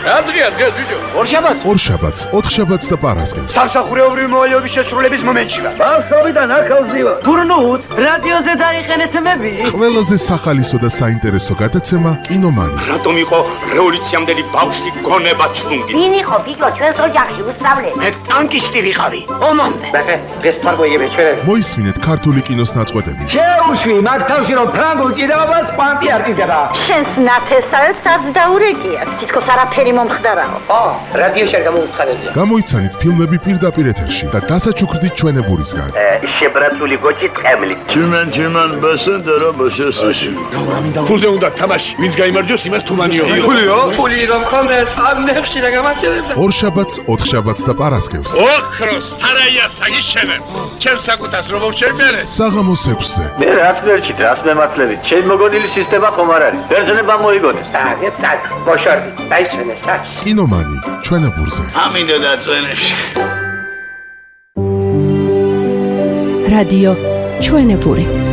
დღეა ბიჭო? ორშაბათს, ოთხშაბათს და პარასკევს. სამსახურეობრივი მოვალეობის შესრულების მომენტში ვარ. ბავშვობიდან აქ ავზივარ. გურნუთ, რადიოზე დაიხენეთ მები. ყველაზე სახალისო და საინტერესო გადაცემა კინომანი. რატომ იყო რევოლუციამდელი ბავშვი გონება ჩლუნგი? ვინ იყო ბიჭო ჩვენს ოჯახში უსწავლე? მე ტანკისტი ვიყავი. ომამდე. ბახე, დღეს თარგოიები ჩვენები. მოისმინეთ ქართული კინოს ნაწყვეტები. შეუშვი მაგ თავში რომ ფრანგულ ჭიდაობას კვანტი არ ტიტება. შენს ნათესავებს არც დაურეკიათ. თითქოს არაფერი მომხდარაო. რადიოში არ გამოუცხადებია. გამოიცანით ფილმები პირდაპირ ეთერში და დასაჩუქრდით ჩვენებურისგან. შებრატული გოჭი ტყემლით. Тюмень, басендера, басесაში. ფულზე უნდა თამაში. ვინც გაიმარჯვოს, იმას თუმანიო. ფული რომ ხონდეს, ამ ნეხში რა გამარჯვებდა. ორშაბათს, ოთხშაბათს და პარასკევს. ოქროს სარაია საგიშენებ. ჩემს საკუთას რომ შევმერე. საღამოს 6-ზე. მე რაც ვერჩით, რას მემართლებით. ჩემ მოგონილი სისტემა ხომ არ არის. ბერძნება მოიგონეს. აგეთ წაკ, მოშორდი. დაიშვენე საჩ. კინომანი, ჩვენებურზე. ამინდა დაწვენებში. რადიო ჩვენებური.